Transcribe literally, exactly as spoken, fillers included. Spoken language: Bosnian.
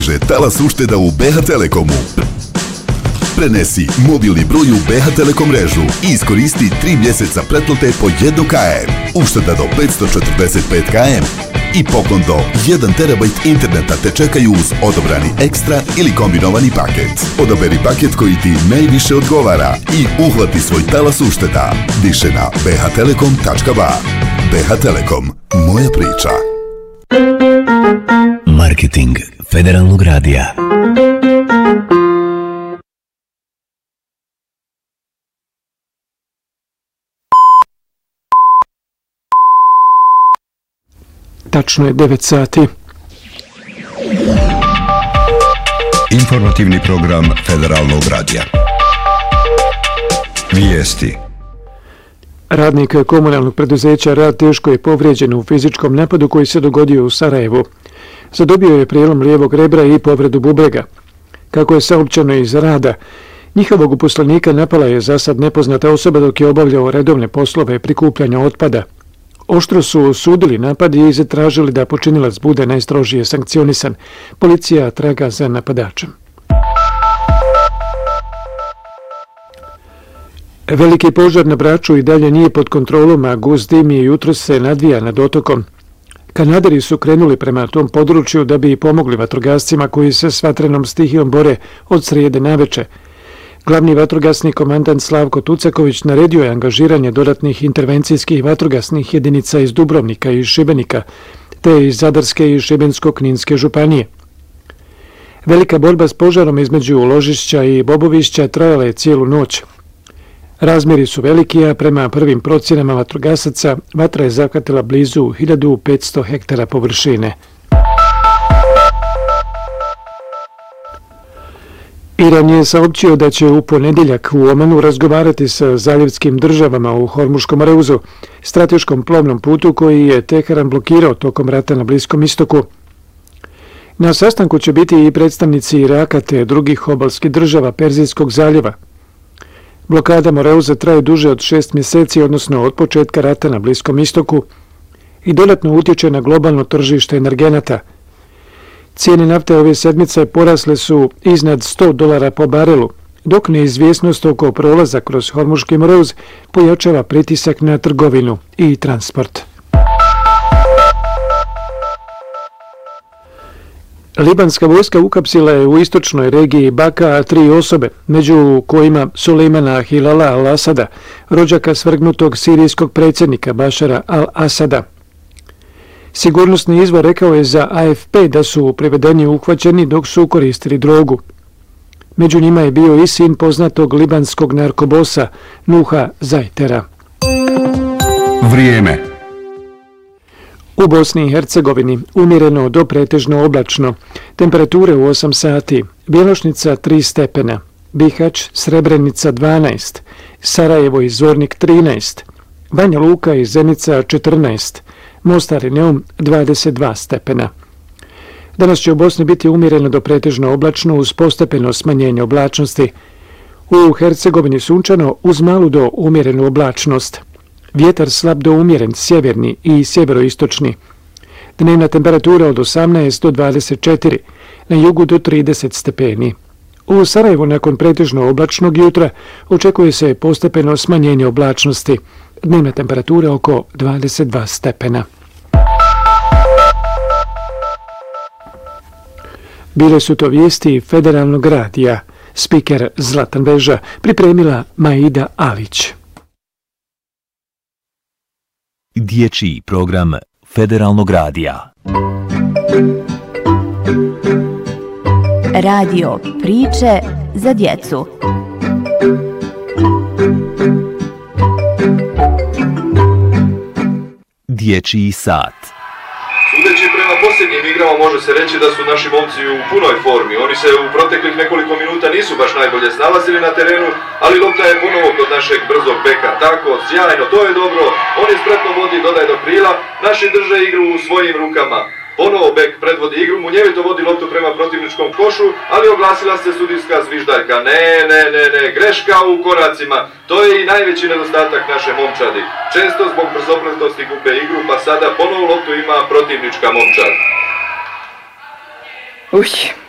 Talas ušteda u B H Telekomu. Prenesi mobilni broj u B H Telekom mrežu i iskoristi tri mjeseca pretplate po jedan kilometar. Ušteda do petsto četrdeset pet kilometara i poklon do jedan terabajt interneta te čekaju uz odabrani ekstra ili kombinovani paket. Odaberi paket koji ti najviše odgovara i uhvati svoj talas ušteda. Više na b h telekom tačka b a. B H Telekom. Moja priča. Marketing Federalnog radija. Tačno je devet sati. Informativni program Federalnog radija. Vijesti. Radnik komunalnog preduzeća Rad teško je povrijeđen u fizičkom napadu koji se dogodio u Sarajevu. Zadobio je prijelom lijevog rebra i povredu bubrega. Kako je saopćeno iz Rada, njihovog uposlenika napala je zasad nepoznata osoba dok je obavljao redovne poslove prikupljanja otpada. Oštro su osudili napad i zatražili da počinilac bude najstrožije sankcionisan. Policija traga za napadačem. Veliki požar na Braču i dalje nije pod kontrolom, a gust dim i jutros se nadvija nad otokom. Kanaderi su krenuli prema tom području da bi pomogli vatrogascima koji se s vatrenom stihijom bore od srijede naveče. Glavni vatrogasni komandant Slavko Tucaković naredio je angažiranje dodatnih intervencijskih vatrogasnih jedinica iz Dubrovnika i Šibenika, te iz Zadarske i Šibensko-Kninske županije. Velika borba s požarom između Ložišća i Bobovišća trajala je cijelu noć. Razmjeri su veliki, a prema prvim procjenama vatrogasaca vatra je zahvatila blizu hiljadu petsto hektara površine. Iran je saopćio da će u ponedjeljak u Omanu razgovarati sa zaljevskim državama u Hormuškom reuzu, strateškom plovnom putu koji je Teheran blokirao tokom rata na Bliskom istoku. Na sastanku će biti i predstavnici Iraka te drugih obalskih država Perzijskog zaljeva. Blokada Moreuza traje duže od šest mjeseci, odnosno od početka rata na Bliskom istoku, i dodatno utječe na globalno tržište energenata. Cijene nafte ove sedmice porasle su iznad sto dolara po barelu, dok neizvjesnost oko prolaza kroz Hormuški Moreuz pojačava pritisak na trgovinu i transport. Libanska vojska ukapsila je u istočnoj regiji Baka tri osobe, među kojima Sulejmana Hilala al-Asada, rođaka svrgnutog sirijskog predsjednika Bašara al-Asada. Sigurnosni izvor rekao je za A F P da su privedeni uhvaćeni dok su koristili drogu. Među njima je bio i sin poznatog libanskog narkobosa Nuha Zajtera. Vrijeme. U Bosni i Hercegovini umjereno do pretežno oblačno. Temperature u osam sati. Bjelošnica tri stepena. Bihać, Srebrenica dvanaest. Sarajevo i Zornik trinaest. Banja Luka i Zenica četrnaest. Mostar i Neum dvadeset dva stepena. Danas će u Bosni biti umjereno do pretežno oblačno uz postepeno smanjenje oblačnosti. U Hercegovini sunčano uz malu do umjerenu oblačnost. Vjetar slab do umjeren, sjeverni i sjeveroistočni. Dnevna temperatura od osamnaest do dvadeset četiri, na jugu do trideset stepeni. U Sarajevu nakon pretežno oblačnog jutra očekuje se postepeno smanjenje oblačnosti. Dnevna temperatura oko dvadeset dva stepena. Bile su to vijesti Federalnog radija. Spiker Zlatan Veža, pripremila Maida Alić. Dječji program Federalnog radija. Radio priče za djecu. Dječji sat. Sudeći prema posljednjim igrama može se reći da su naši momci u punoj formi. Oni se u proteklih nekoliko minuta nisu baš najbolje snalazili na terenu, ali lopta je ponovo kod našeg brzog beka. Tako, sjajno, to je dobro. On je spretno vodi, dodaje do krila. Naši drže igru u svojim rukama. Ponovo bek predvodi igru, munjevito vodi loptu prema protivničkom košu, ali oglasila se sudijska zviždaljka. Ne, ne, ne, ne, greška u koracima. To je i najveći nedostatak naše momčadi. Često zbog brzopletosti gube igru, pa sada ponovo loptu ima protivnička momčad. Uj,